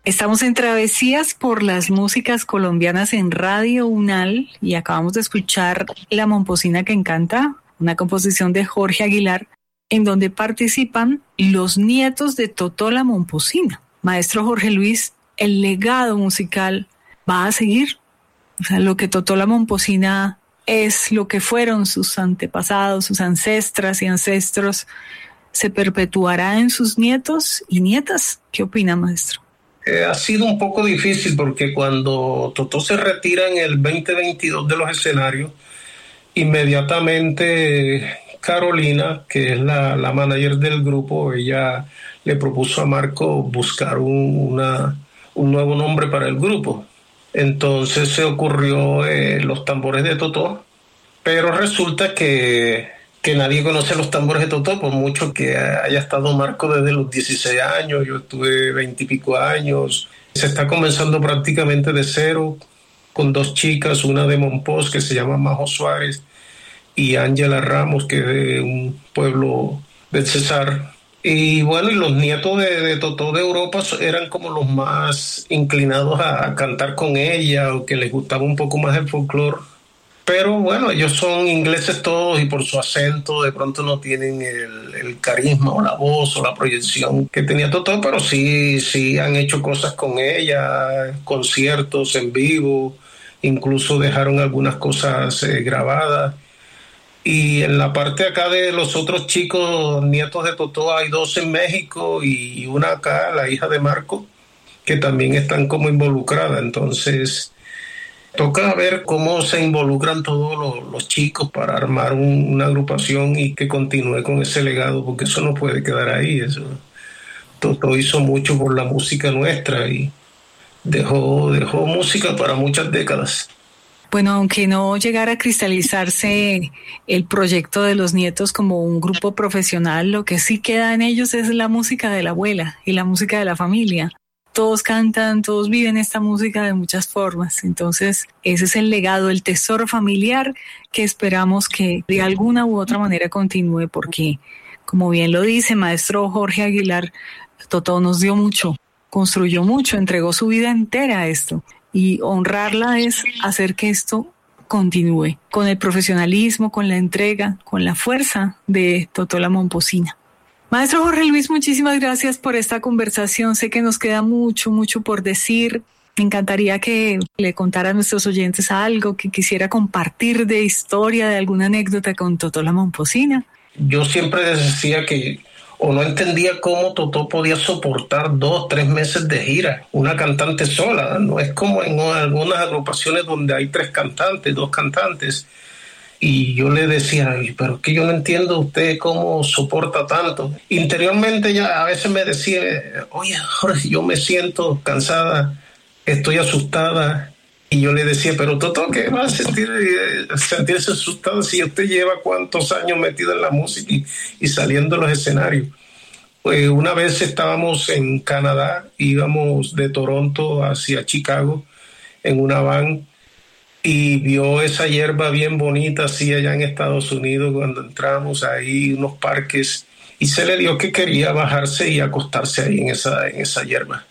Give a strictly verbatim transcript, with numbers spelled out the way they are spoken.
Estamos en Travesías por las músicas colombianas en Radio Unal y acabamos de escuchar La Momposina que Encanta, una composición de Jorge Aguilar, en donde participan los nietos de Totó La Momposina. Maestro Jorge Luis, el legado musical va a seguir. O sea, lo que Totó La Momposina es, lo que fueron sus antepasados, sus ancestras y ancestros, se perpetuará en sus nietos y nietas. ¿Qué opina, maestro? Eh, ha sido un poco difícil porque cuando Totó se retira en el veinte veintidós de los escenarios, inmediatamente Carolina, que es la, la manager del grupo, ella le propuso a Marco buscar un, una, un nuevo nombre para el grupo. Entonces se ocurrió eh, Los Tambores de Totó, pero resulta que, que nadie conoce los tambores de Totó, por mucho que haya estado Marco desde los dieciséis años, yo estuve veinte y pico años. Se está comenzando prácticamente de cero, con dos chicas, una de Monpós que se llama Majo Suárez y Ángela Ramos, que es de un pueblo del Cesar. Y bueno, y los nietos de, de Totó de Europa eran como los más inclinados a, a cantar con ella, o que les gustaba un poco más el folclore. Pero bueno, ellos son ingleses todos y por su acento de pronto no tienen el, el carisma o la voz o la proyección que tenía Totó, pero sí, sí han hecho cosas con ella, conciertos en vivo, incluso dejaron algunas cosas eh, grabadas. Y en la parte acá de los otros chicos, nietos de Totó, hay dos en México y una acá, la hija de Marco, que también están como involucradas. Entonces, toca ver cómo se involucran todos los, los chicos para armar un, una agrupación y que continúe con ese legado, porque eso no puede quedar ahí. Eso. Totó hizo mucho por la música nuestra y dejó, dejó música para muchas décadas. Bueno, aunque no llegara a cristalizarse el proyecto de los nietos como un grupo profesional, lo que sí queda en ellos es la música de la abuela y la música de la familia. Todos cantan, todos viven esta música de muchas formas. Entonces, ese es el legado, el tesoro familiar que esperamos que de alguna u otra manera continúe, porque, como bien lo dice maestro Jorge Aguilar, Totó nos dio mucho, construyó mucho, entregó su vida entera a esto. Y honrarla es hacer que esto continúe con el profesionalismo, con la entrega, con la fuerza de Totó La Momposina. Maestro Jorge Luis, muchísimas gracias por esta conversación. Sé que nos queda mucho, mucho por decir. Me encantaría que le contara a nuestros oyentes algo que quisiera compartir de historia, de alguna anécdota con Totó La Momposina. Yo siempre decía que o no entendía cómo Totó podía soportar dos, tres meses de gira, una cantante sola. No es como en algunas agrupaciones donde hay tres cantantes, dos cantantes. Y yo le decía, pero es que yo no entiendo usted cómo soporta tanto. Interiormente ya a veces me decía, oye, Jorge, yo me siento cansada, estoy asustada. Y yo le decía, pero Totó, ¿qué va a sentir, sentirse asustado si usted lleva cuántos años metido en la música y, y saliendo de los escenarios? Pues una vez estábamos en Canadá, íbamos de Toronto hacia Chicago en una van y vio esa hierba bien bonita así allá en Estados Unidos cuando entramos ahí, unos parques, y se le dio que quería bajarse y acostarse ahí en esa, en esa hierba.